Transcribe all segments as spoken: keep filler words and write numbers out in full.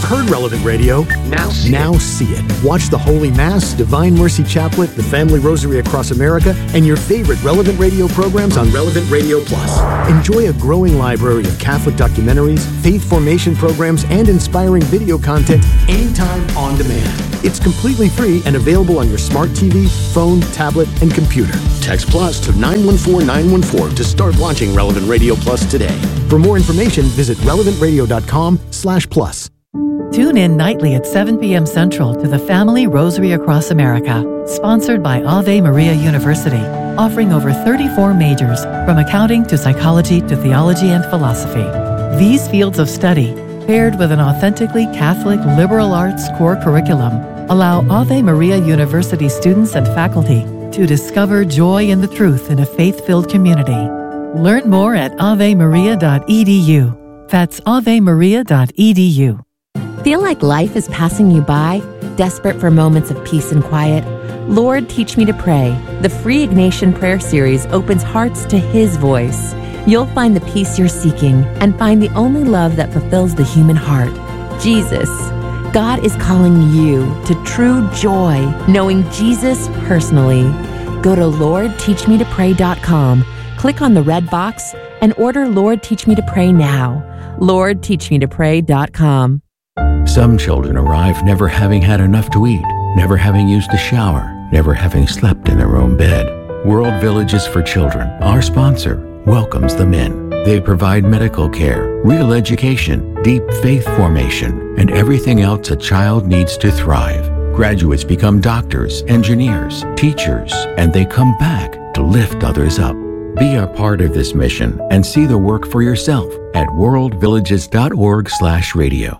heard Relevant Radio. Now see now it. see it. Watch the Holy Mass, Divine Mercy Chaplet, the Family Rosary Across America, and your favorite Relevant Radio programs on Relevant Radio Plus. Enjoy a growing library of Catholic documentaries, faith formation programs, and inspiring video content anytime on demand. It's completely free and available on your smart T V, phone, tablet, and computer. Text Plus to nine one four nine one four to start watching Relevant Radio Plus today. For more information, visit relevant radio dot com slash plus. Tune in nightly at seven p.m. Central to the Family Rosary Across America, sponsored by Ave Maria University, offering over thirty-four majors, from accounting to psychology to theology and philosophy. These fields of study, paired with an authentically Catholic liberal arts core curriculum, allow Ave Maria University students and faculty to discover joy in the truth in a faith-filled community. Learn more at ave maria dot e d u. That's ave maria dot e d u. Feel like life is passing you by? Desperate for moments of peace and quiet? Lord, Teach Me to Pray. The free Ignatian Prayer Series opens hearts to His voice. You'll find the peace you're seeking and find the only love that fulfills the human heart, Jesus. God is calling you to true joy, knowing Jesus personally. Go to lord teach me to pray dot com, click on the red box, and order Lord Teach Me to Pray now. lord teach me to pray dot com. Some children arrive never having had enough to eat, never having used a shower, never having slept in their own bed. World Villages for Children, our sponsor, welcomes them in. They provide medical care, real education, deep faith formation, and everything else a child needs to thrive. Graduates become doctors, engineers, teachers, and they come back to lift others up. Be a part of this mission and see the work for yourself at world villages dot org slash radio.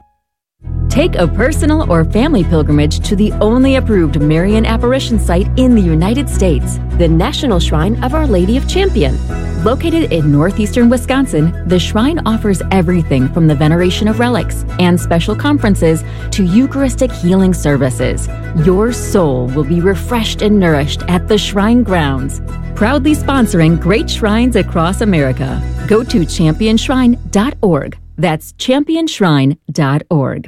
Take a personal or family pilgrimage to the only approved Marian apparition site in the United States, the National Shrine of Our Lady of Champion. Located in northeastern Wisconsin, the shrine offers everything from the veneration of relics and special conferences to Eucharistic healing services. Your soul will be refreshed and nourished at the shrine grounds. Proudly sponsoring great shrines across America. Go to champion shrine dot org. That's champion shrine dot org.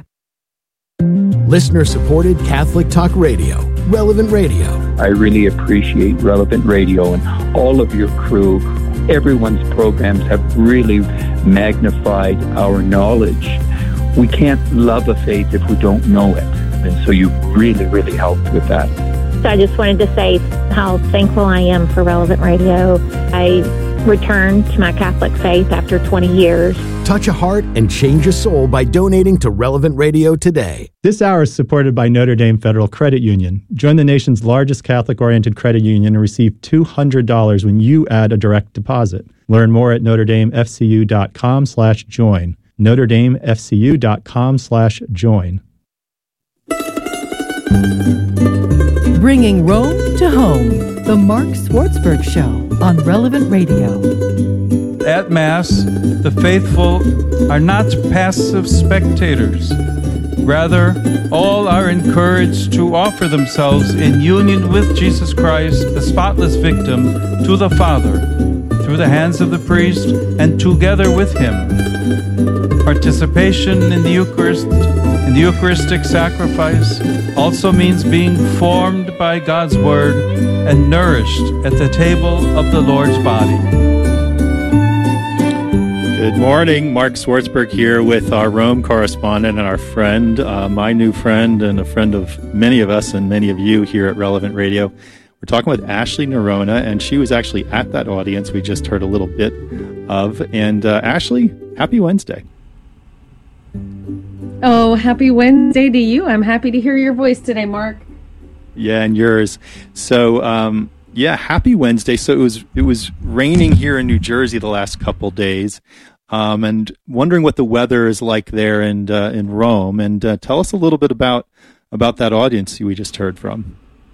Listener-supported Catholic Talk Radio, Relevant Radio. I really appreciate Relevant Radio and all of your crew. Everyone's programs have really magnified our knowledge. We can't love a faith if we don't know it. And so you really, really helped with that. So I just wanted to say how thankful I am for Relevant Radio. I returned to my Catholic faith after twenty years. Touch a heart and change a soul by donating to Relevant Radio today. This hour is supported by Notre Dame Federal Credit Union. Join the nation's largest Catholic-oriented credit union and receive two hundred dollars when you add a direct deposit. Learn more at notre dame f c u dot com slash join. notre dame f c u dot com slash join. Bringing Rome to home, the Mark Swartzberg Show on Relevant Radio. At Mass, the faithful are not passive spectators. Rather, all are encouraged to offer themselves in union with Jesus Christ, the spotless victim, to the Father, through the hands of the priest and together with him. Participation in the Eucharist, in the Eucharistic sacrifice, also means being formed by God's Word and nourished at the table of the Lord's body. Good morning, Mark Swartzberg here with our Rome correspondent and our friend, uh, my new friend and a friend of many of us and many of you here at Relevant Radio. We're talking with Ashley Nerona, and she was actually at that audience we just heard a little bit of. And uh, Ashley, happy Wednesday. Oh, happy Wednesday to you. I'm happy to hear your voice today, Mark. Yeah, and yours. So, um, yeah, happy Wednesday. So it was it was raining here in New Jersey the last couple days, um, and wondering what the weather is like there in uh, in Rome. And uh, tell us a little bit about about that audience we just heard from.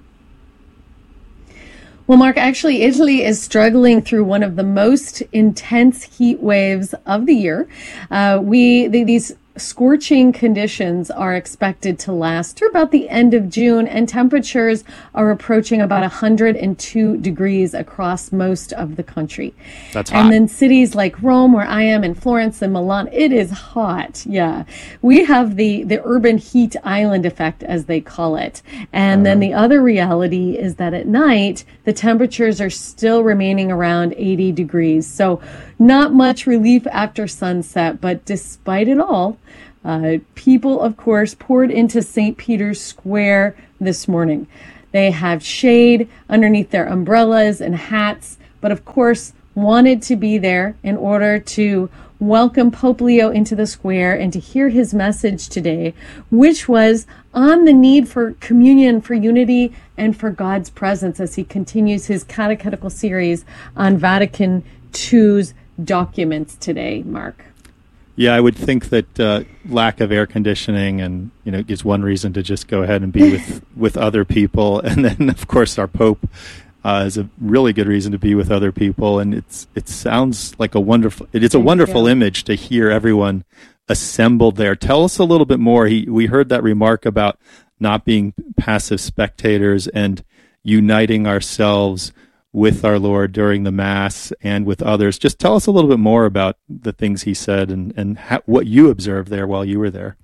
Well, Mark, actually, Italy is struggling through one of the most intense heat waves of the year. Uh, we the, these scorching conditions are expected to last through about the end of June, and temperatures are approaching about one hundred two degrees across most of the country. That's hot. And then cities like Rome, where I am, and Florence and Milan, it is hot. Yeah. We have the, the urban heat island effect, as they call it. And uh-huh. then the other reality is that at night, the temperatures are still remaining around eighty degrees. So not much relief after sunset, but despite it all, uh, people, of course, poured into Saint Peter's Square this morning. They have shade underneath their umbrellas and hats, but of course wanted to be there in order to welcome Pope Leo into the square and to hear his message today, which was on the need for communion, for unity, and for God's presence as he continues his catechetical series on Vatican two's documents today, Mark. Yeah, I would think that uh, lack of air conditioning and, you know, is one reason to just go ahead and be with, with other people. And then, of course, our Pope uh, is a really good reason to be with other people. And it's it sounds like a wonderful, it is a wonderful image to hear everyone assembled there. Tell us a little bit more. He, we heard that remark about not being passive spectators and uniting ourselves with our Lord during the Mass and with others. Just tell us a little bit more about the things he said and, and how, what you observed there while you were there.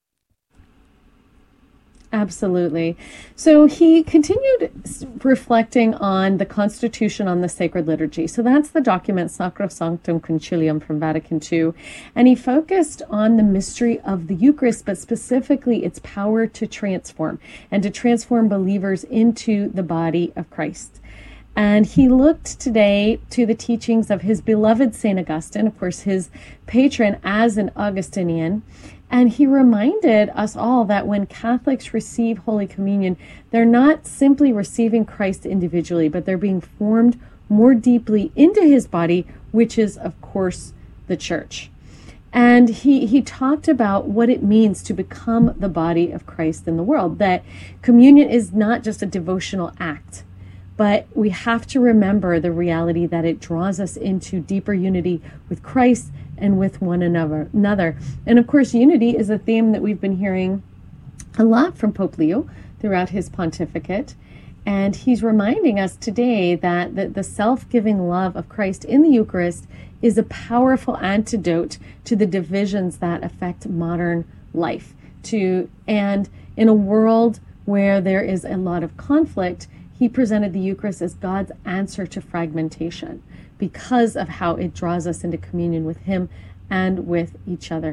Absolutely. So he continued reflecting on the Constitution on the Sacred Liturgy. So that's the document Sacrosanctum Concilium from Vatican two. And he focused on the mystery of the Eucharist, but specifically its power to transform and to transform believers into the body of Christ. And he looked today to the teachings of his beloved Saint Augustine, of course, his patron as an Augustinian. And he reminded us all that when Catholics receive Holy Communion, they're not simply receiving Christ individually, but they're being formed more deeply into his body, which is, of course, the Church. And he, he talked about what it means to become the body of Christ in the world, that communion is not just a devotional act, but we have to remember the reality that it draws us into deeper unity with Christ and with one another. And of course, unity is a theme that we've been hearing a lot from Pope Leo throughout his pontificate. And he's reminding us today that the, the self-giving love of Christ in the Eucharist is a powerful antidote to the divisions that affect modern life. To, and in a world where there is a lot of conflict, he presented the Eucharist as God's answer to fragmentation because of how it draws us into communion with him and with each other.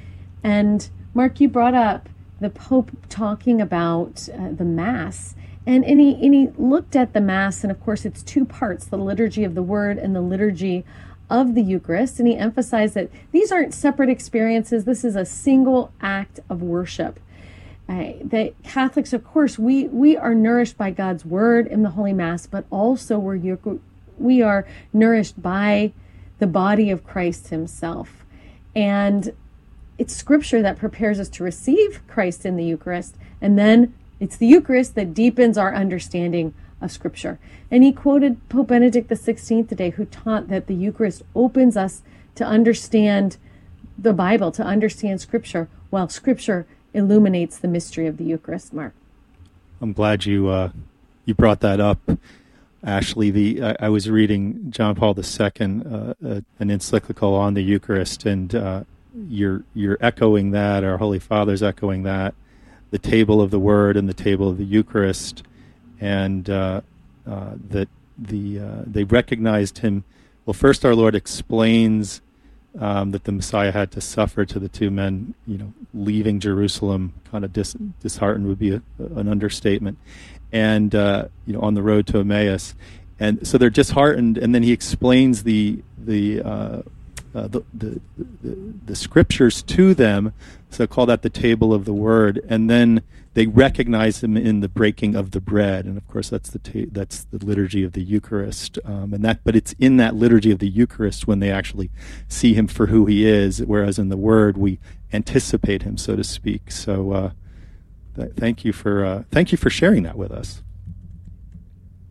And Mark, you brought up the Pope talking about uh, the Mass, and, and, he, and he looked at the Mass, and of course it's two parts, the liturgy of the Word and the liturgy of the Eucharist, and he emphasized that these aren't separate experiences, this is a single act of worship. Uh, that Catholics, of course, we, we are nourished by God's Word in the Holy Mass, but also we're, we are nourished by the body of Christ himself. And it's Scripture that prepares us to receive Christ in the Eucharist, and then it's the Eucharist that deepens our understanding of Scripture. And he quoted Pope Benedict the sixteenth today, who taught that the Eucharist opens us to understand the Bible, to understand Scripture, while Scripture illuminates the mystery of the Eucharist, Mark. I'm glad you uh, you brought that up, Ashley. The I, I was reading John Paul the Second, uh, uh, an encyclical on the Eucharist, and uh, you're you're echoing that. Our Holy Father's echoing that. The table of the Word and the table of the Eucharist, and uh, uh, that the uh, they recognized him. Well, first, our Lord explains Um, that the Messiah had to suffer to the two men, you know, leaving Jerusalem, kind of dis- disheartened would be a, an understatement, and uh, you know, on the road to Emmaus, and so they're disheartened. And then he explains the the uh, uh, the, the, the the scriptures to them, so call that the table of the Word, and then they recognize him in the breaking of the bread, and of course that's the ta- that's the liturgy of the Eucharist, um, and that. But it's in that liturgy of the Eucharist when they actually see him for who he is, whereas in the Word we anticipate him, so to speak. So, uh, th- thank you for uh, thank you for sharing that with us.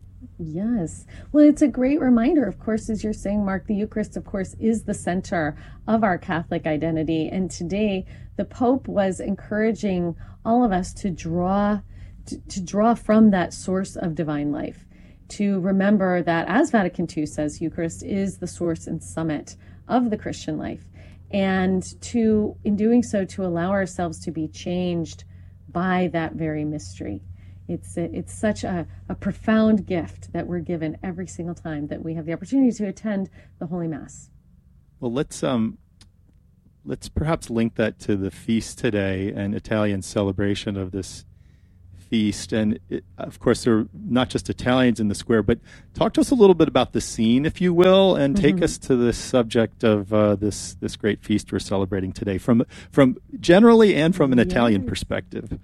Yes. Well, it's a great reminder, of course, as you're saying, Mark, the Eucharist, of course, is the center of our Catholic identity. And today, the Pope was encouraging all of us to draw to, to draw from that source of divine life, to remember that, as Vatican Two says, Eucharist is the source and summit of the Christian life. And to, in doing so, to allow ourselves to be changed by that very mystery. It's it's such a, a profound gift that we're given every single time that we have the opportunity to attend the Holy Mass. Well, let's um, let's perhaps link that to the feast today and Italian celebration of this feast. And it, of course, there are not just Italians in the square, but talk to us a little bit about the scene, if you will, and take mm-hmm. us to the subject of uh, this this great feast we're celebrating today, from from generally and from an yes. Italian perspective.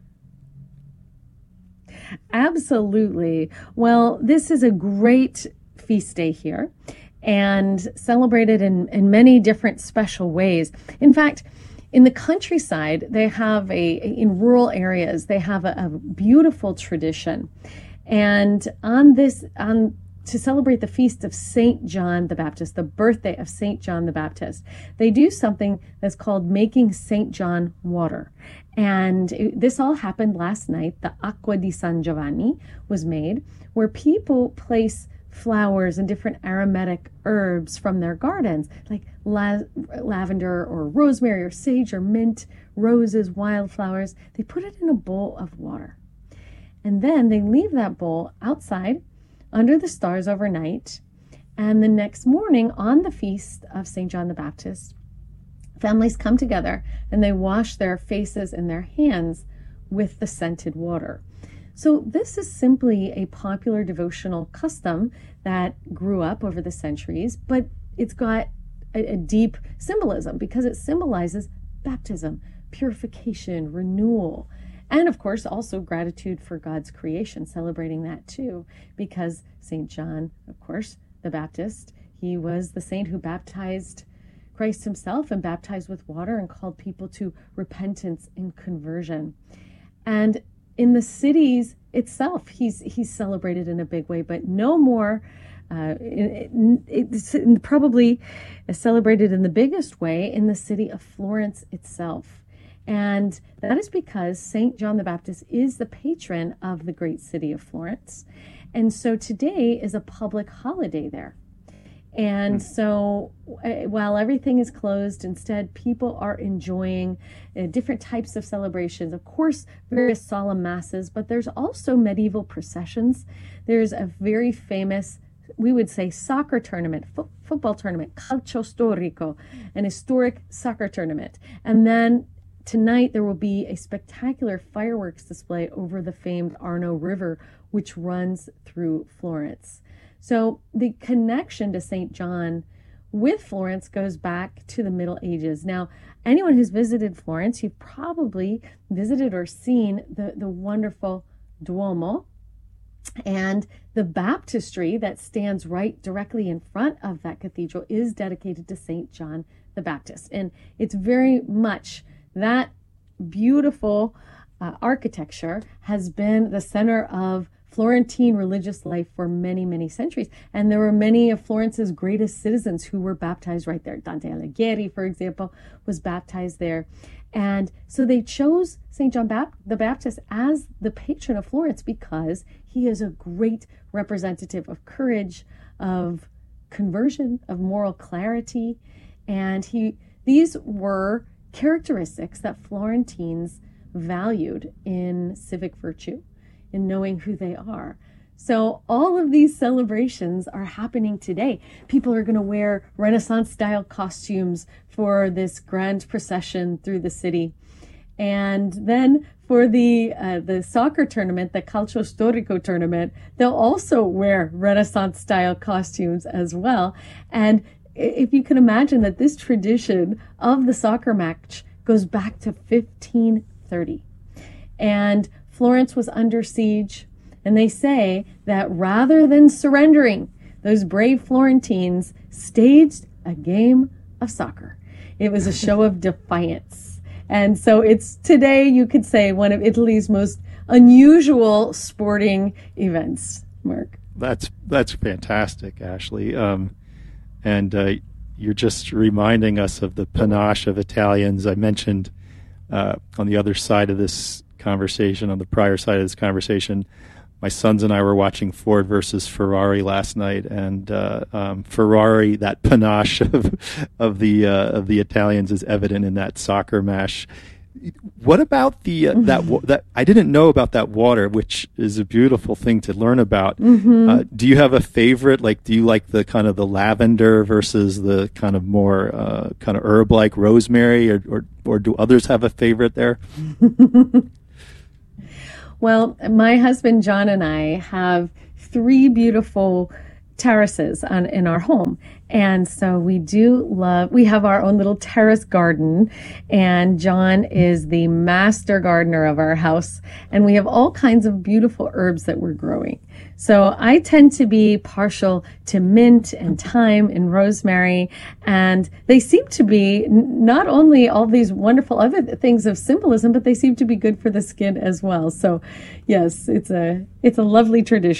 Absolutely. Well, this is a great feast day here and celebrated in, in many different special ways. In fact, in the countryside, they have a, in rural areas, they have a, a beautiful tradition. And on this, on to celebrate the feast of Saint John the Baptist, the birthday of Saint John the Baptist, they do something that's called making Saint John water. And it, this all happened last night. The Acqua di San Giovanni was made, where people place flowers and different aromatic herbs from their gardens, like la- lavender or rosemary or sage or mint, roses, wildflowers. They put it in a bowl of water. And then they leave that bowl outside under the stars overnight. And the next morning, on the feast of Saint John the Baptist, families come together and they wash their faces and their hands with the scented water. So this is simply a popular devotional custom that grew up over the centuries, but it's got a, a deep symbolism because it symbolizes baptism, purification, renewal, and of course also gratitude for God's creation, celebrating that too, because Saint John, of course, the Baptist, he was the saint who baptized Christ himself and baptized with water and called people to repentance and conversion. And in the cities itself, he's he's celebrated in a big way, but no more. Uh, it, it, it's probably celebrated in the biggest way in the city of Florence itself. And that is because Saint John the Baptist is the patron of the great city of Florence. And so today is a public holiday there. And so uh, while everything is closed, instead, people are enjoying uh, different types of celebrations. Of course, various solemn masses, but there's also medieval processions. There's a very famous, we would say, soccer tournament, fo- football tournament, calcio storico, an historic soccer tournament. And then tonight, there will be a spectacular fireworks display over the famed Arno River, which runs through Florence. So the connection to Saint John with Florence goes back to the Middle Ages. Now, anyone who's visited Florence, you've probably visited or seen the, the wonderful Duomo and the baptistry that stands right directly in front of that cathedral is dedicated to Saint John the Baptist. And it's very much that beautiful uh, architecture has been the center of Florentine religious life for many, many centuries. And there were many of Florence's greatest citizens who were baptized right there. Dante Alighieri, for example, was baptized there. And so they chose Saint John Bap- the Baptist as the patron of Florence because he is a great representative of courage, of conversion, of moral clarity. And he these were characteristics that Florentines valued in civic virtue, in knowing who they are. So all of these celebrations are happening today. People are going to wear Renaissance-style costumes for this grand procession through the city. And then for the uh, the soccer tournament, the Calcio Storico tournament, they'll also wear Renaissance-style costumes as well. And if you can imagine that this tradition of the soccer match goes back to fifteen thirty. And Florence was under siege, and they say that rather than surrendering, those brave Florentines staged a game of soccer. It was a show of defiance. And so it's today, you could say, one of Italy's most unusual sporting events, Mark. That's that's fantastic, Ashley. Um, and uh, you're just reminding us of the panache of Italians. I mentioned uh, on the other side of this conversation, on the prior side of this conversation, my sons and I were watching Ford versus Ferrari last night, and uh, um, Ferrari, that panache of of the uh, of the Italians is evident in that soccer match. What about the uh, that that I didn't know about that water, which is a beautiful thing to learn about. Mm-hmm. Uh, do you have a favorite? Like, do you like the kind of the lavender versus the kind of more uh, kind of herb like rosemary, or, or or do others have a favorite there? Well, my husband John and I have three beautiful terraces on, in our home. And so we do love, we have our own little terrace garden, and John is the master gardener of our house, and we have all kinds of beautiful herbs that we're growing. So I tend to be partial to mint and thyme and rosemary, and they seem to be not only all these wonderful other things of symbolism, but they seem to be good for the skin as well. So yes, it's a, it's a lovely tradition.